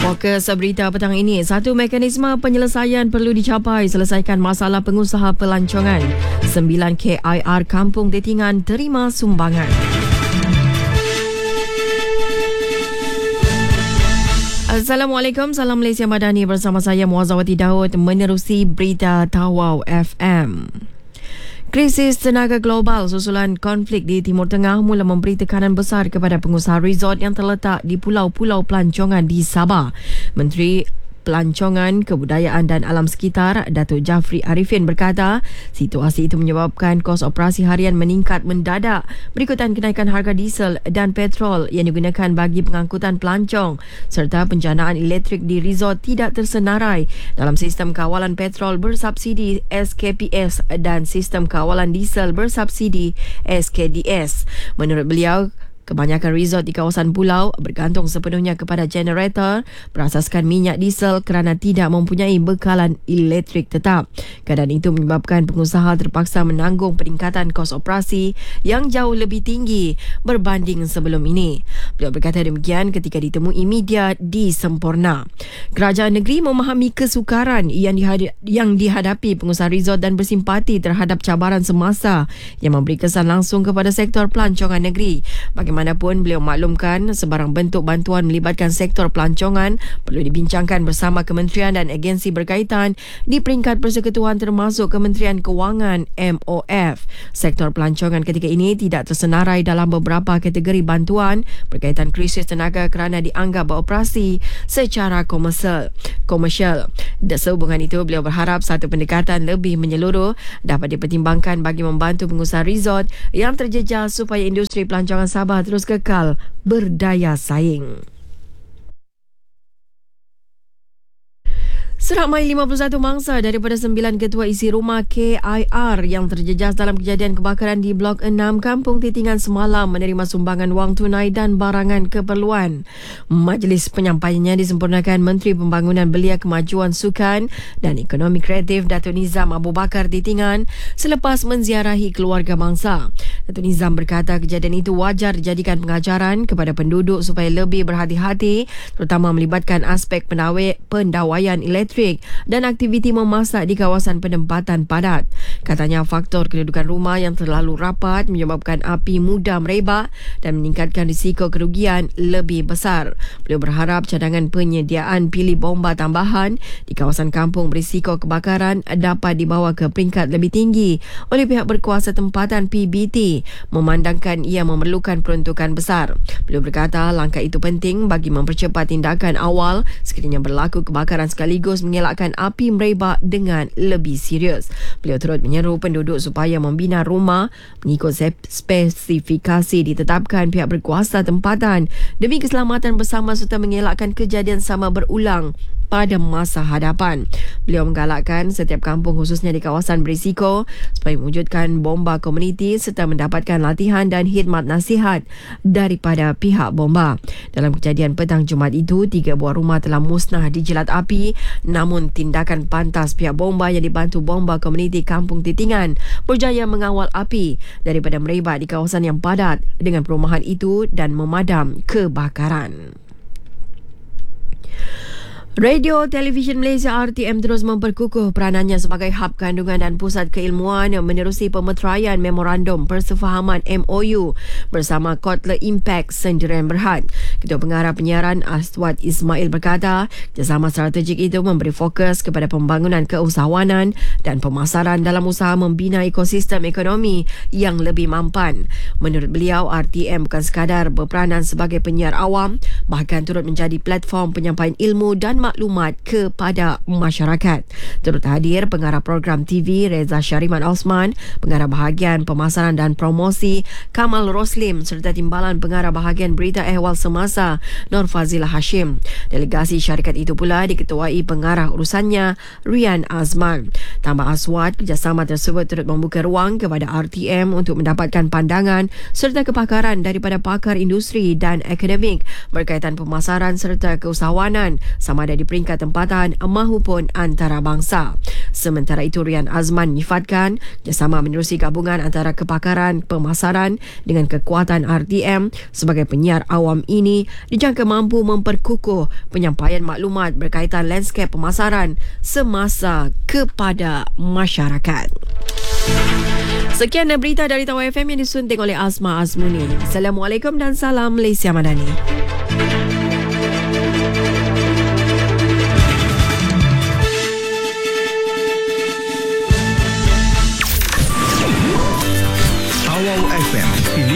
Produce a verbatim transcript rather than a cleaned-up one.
Fokus berita petang ini, satu mekanisme penyelesaian perlu dicapai selesaikan masalah pengusaha pelancongan. sembilan K I R Kampung Tetingan terima sumbangan. Assalamualaikum, salam Malaysia Madani, bersama saya Muazzawati Daud menerusi berita Tawau F M. Krisis tenaga global susulan konflik di Timur Tengah mula memberi tekanan besar kepada pengusaha resort yang terletak di pulau-pulau pelancongan di Sabah. Menteri Pelancongan, Kebudayaan dan Alam Sekitar, Datuk Jafri Arifin berkata, situasi itu menyebabkan kos operasi harian meningkat mendadak berikutan kenaikan harga diesel dan petrol yang digunakan bagi pengangkutan pelancong serta penjanaan elektrik di resort tidak tersenarai dalam sistem kawalan petrol bersubsidi S K P S dan sistem kawalan diesel bersubsidi S K D S. Menurut beliau, kebanyakan resort di kawasan pulau bergantung sepenuhnya kepada generator berasaskan minyak diesel kerana tidak mempunyai bekalan elektrik tetap. Keadaan itu menyebabkan pengusaha terpaksa menanggung peningkatan kos operasi yang jauh lebih tinggi berbanding sebelum ini. Beliau berkata demikian ketika ditemui media di Semporna. Kerajaan negeri memahami kesukaran yang, dihad- yang dihadapi pengusaha resort dan bersimpati terhadap cabaran semasa yang memberi kesan langsung kepada sektor pelancongan negeri. Bagaimana Bagaimanapun, beliau maklumkan sebarang bentuk bantuan melibatkan sektor pelancongan perlu dibincangkan bersama kementerian dan agensi berkaitan di peringkat persekutuan termasuk Kementerian Kewangan M O F. Sektor pelancongan ketika ini tidak tersenarai dalam beberapa kategori bantuan berkaitan krisis tenaga kerana dianggap beroperasi secara komersial. komersial. Sehubungan itu, beliau berharap satu pendekatan lebih menyeluruh dapat dipertimbangkan bagi membantu pengusaha resort yang terjejas supaya industri pelancongan Sabah terus kekal berdaya saing. Seramai lima puluh satu mangsa daripada sembilan ketua isi rumah K I R yang terjejas dalam kejadian kebakaran di Blok enam Kampung Tetingan semalam menerima sumbangan wang tunai dan barangan keperluan. Majlis penyampaiannya disempurnakan Menteri Pembangunan Belia Kemajuan Sukan dan Ekonomi Kreatif Datuk Nizam Abu Bakar Tetingan selepas menziarahi keluarga mangsa. Datuk Nizam berkata kejadian itu wajar dijadikan pengajaran kepada penduduk supaya lebih berhati-hati terutama melibatkan aspek pendawai, pendawaian elektrik dan aktiviti memasak di kawasan penempatan padat. Katanya faktor kedudukan rumah yang terlalu rapat menyebabkan api mudah merebak dan meningkatkan risiko kerugian lebih besar. Beliau berharap cadangan penyediaan pilih bomba tambahan di kawasan kampung berisiko kebakaran dapat dibawa ke peringkat lebih tinggi oleh pihak berkuasa tempatan P B T memandangkan ia memerlukan peruntukan besar. Beliau berkata langkah itu penting bagi mempercepat tindakan awal sekiranya berlaku kebakaran sekaligus mengelakkan api merebak dengan lebih serius. Beliau turut menyeru penduduk supaya membina rumah mengikut spesifikasi ditetapkan pihak berkuasa tempatan demi keselamatan bersama serta mengelakkan kejadian sama berulang pada masa hadapan. Beliau menggalakkan setiap kampung khususnya di kawasan berisiko supaya mewujudkan bomba komuniti serta mendapatkan latihan dan khidmat nasihat daripada pihak bomba. Dalam kejadian petang Jumaat itu, tiga buah rumah telah musnah dijilat api, namun tindakan pantas pihak bomba yang dibantu bomba komuniti Kampung Tetingan berjaya mengawal api daripada merebak di kawasan yang padat dengan perumahan itu dan memadam kebakaran. Radio Televisyen Malaysia R T M terus memperkukuh peranannya sebagai hub kandungan dan pusat keilmuan menerusi pemeteraian Memorandum Persefahaman M O U bersama Kotler Impact Sendirian Berhad. Ketua Pengarah Penyiaran Aswad Ismail berkata, kerjasama strategik itu memberi fokus kepada pembangunan keusahawanan dan pemasaran dalam usaha membina ekosistem ekonomi yang lebih mampan. Menurut beliau, R T M bukan sekadar berperanan sebagai penyiar awam, bahkan turut menjadi platform penyampaian ilmu dan maklumat kepada masyarakat. Turut hadir pengarah program T V Reza Syariman Osman, pengarah bahagian pemasaran dan promosi Kamal Roslim serta timbalan pengarah bahagian berita ehwal semasa Nur Fazilah Hashim. Delegasi syarikat itu pula diketuai pengarah urusannya Rian Azman. Tambah Aswad, kerjasama tersebut turut membuka ruang kepada R T M untuk mendapatkan pandangan serta kepakaran daripada pakar industri dan akademik berkaitan pemasaran serta keusahawanan sama ada di peringkat tempatan mahupun antarabangsa. Sementara itu, Rian Azman menyifatkan kerjasama menerusi gabungan antara kepakaran pemasaran dengan kekuatan R T M sebagai penyiar awam ini dijangka mampu memperkukuh penyampaian maklumat berkaitan lanskap pemasaran semasa kepada masyarakat. Sekian berita dari Tawau F M yang disunting oleh Asma Azmuni. Assalamualaikum dan salam Malaysia Madani.